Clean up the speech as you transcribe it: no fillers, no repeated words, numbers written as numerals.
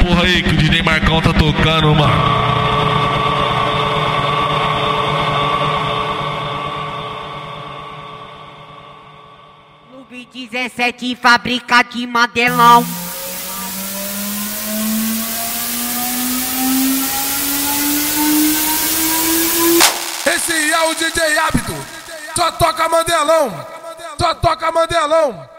porra aí que o DJ Marcão tá tocando, mano. Clube 17, fábrica de Mandelão. Esse é o DJ Hábito, só toca Mandelão, só toca Mandelão.